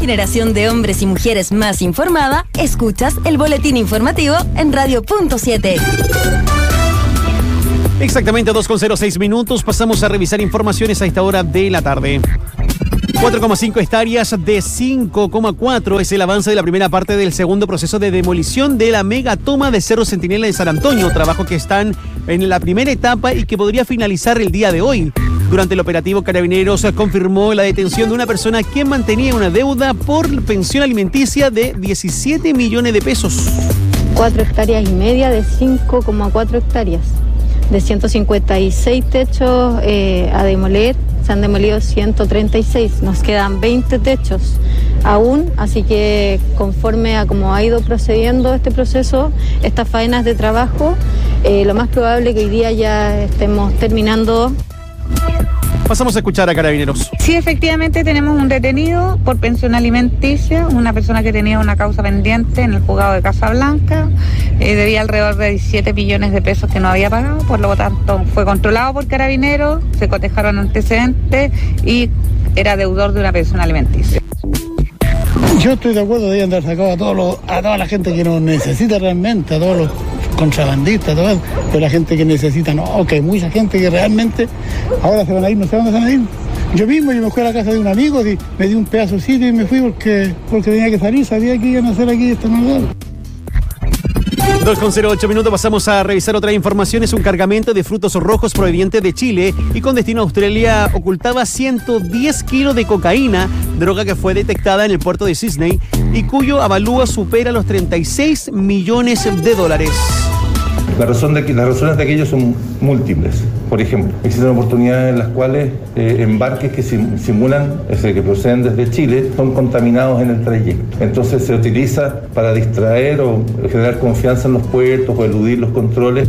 generación de hombres y mujeres más informada, escuchas el boletín informativo en Radio.7. Exactamente 2:06 minutos. Pasamos a revisar informaciones a esta hora de la tarde. 4,5 hectáreas de 5,4 es el avance de la primera parte del segundo proceso de demolición de la megatoma de Cerro Centinela de San Antonio, trabajo que están en la primera etapa y que podría finalizar el día de hoy. Durante el operativo, Carabineros confirmó la detención de una persona que mantenía una deuda por pensión alimenticia de 17 millones de pesos. 4 hectáreas y media de 5,4 hectáreas. De 156 techos a demoler, se han demolido 136. Nos quedan 20 techos aún, así que conforme a cómo ha ido procediendo este proceso, estas faenas de trabajo, lo más probable es que hoy día ya estemos terminando. Pasamos a escuchar a Carabineros. Sí, efectivamente tenemos un detenido por pensión alimenticia, una persona que tenía una causa pendiente en el juzgado de Casablanca, debía alrededor de 17 millones de pesos que no había pagado, por lo tanto fue controlado por Carabineros, se cotejaron antecedentes y era deudor de una pensión alimenticia. Yo estoy de acuerdo, deben dar sacado a toda la gente que nos necesita realmente, a todos los contrabandistas, todo eso, pero la gente que necesita, no, que hay mucha gente que realmente ahora se van a ir, no sé dónde se van a ir. Yo me fui a la casa de un amigo, me di un pedazo de sitio y me fui porque tenía que salir, sabía que iban a hacer aquí esta maldad. 2:08 minutos, pasamos a revisar otra información. Es un cargamento de frutos rojos proveniente de Chile y con destino a Australia ocultaba 110 kilos de cocaína, droga que fue detectada en el puerto de Sydney y cuyo avalúo supera los 36 millones de dólares. Las razones de aquello son múltiples. Por ejemplo, existen oportunidades en las cuales embarques que simulan, que proceden desde Chile, son contaminados en el trayecto. Entonces se utiliza para distraer o generar confianza en los puertos o eludir los controles.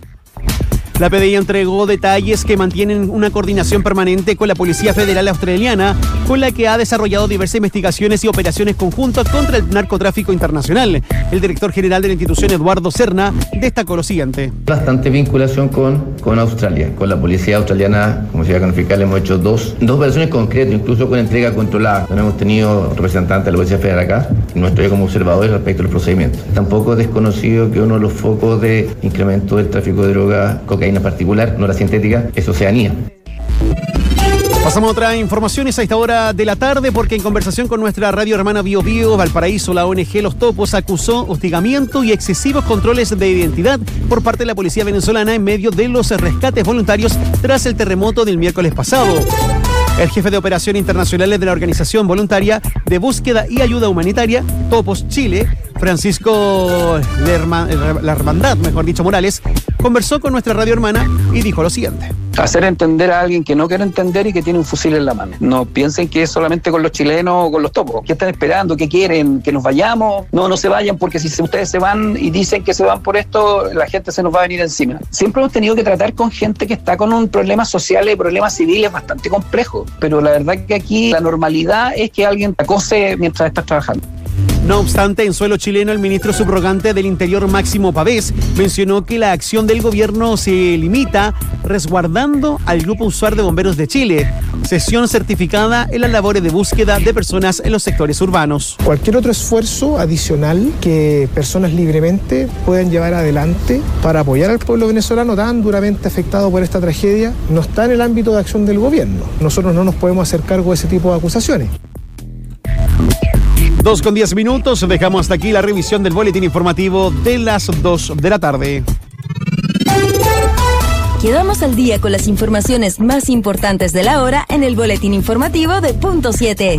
La PDI entregó detalles que mantienen una coordinación permanente con la Policía Federal Australiana, con la que ha desarrollado diversas investigaciones y operaciones conjuntas contra el narcotráfico internacional. El director general de la institución, Eduardo Serna, destacó lo siguiente. Bastante vinculación con Australia, con la Policía Australiana, como ciudad fiscal hemos hecho dos operaciones concretas, incluso con entrega controlada. No hemos tenido representantes de la Policía Federal acá, nuestro día como observadores respecto al procedimiento. Tampoco es desconocido que uno de los focos de incremento del tráfico de droga, cocaína en particular, no la sintética, es Oceanía. Pasamos a otras informaciones a esta hora de la tarde porque en conversación con nuestra radio hermana Bio Bio, Valparaíso, la ONG Los Topos acusó hostigamiento y excesivos controles de identidad por parte de la policía venezolana en medio de los rescates voluntarios tras el terremoto del miércoles pasado. El jefe de operaciones internacionales de la Organización Voluntaria de Búsqueda y Ayuda Humanitaria, Topos Chile, Francisco La Hermandad, Morales, conversó con nuestra radio hermana y dijo lo siguiente. Hacer entender a alguien que no quiere entender y que tiene un fusil en la mano. No piensen que es solamente con los chilenos o con los topos. ¿Qué están esperando? ¿Qué quieren? ¿Que nos vayamos? No se vayan, porque si ustedes se van y dicen que se van por esto, la gente se nos va a venir encima. Siempre hemos tenido que tratar con gente que está con un problema social y problemas civiles bastante complejos, pero la verdad que aquí la normalidad es que alguien te acose mientras estás trabajando. No obstante, en suelo chileno, el ministro subrogante del Interior, Máximo Pavés, mencionó que la acción del gobierno se limita resguardando al Grupo Usuar de Bomberos de Chile, sesión certificada en las labores de búsqueda de personas en los sectores urbanos. Cualquier otro esfuerzo adicional que personas libremente puedan llevar adelante para apoyar al pueblo venezolano tan duramente afectado por esta tragedia no está en el ámbito de acción del gobierno. Nosotros no nos podemos hacer cargo de ese tipo de acusaciones. 2:10 minutos, dejamos hasta aquí la revisión del boletín informativo de las 2 de la tarde. Quedamos al día con las informaciones más importantes de la hora en el boletín informativo de Punto 7.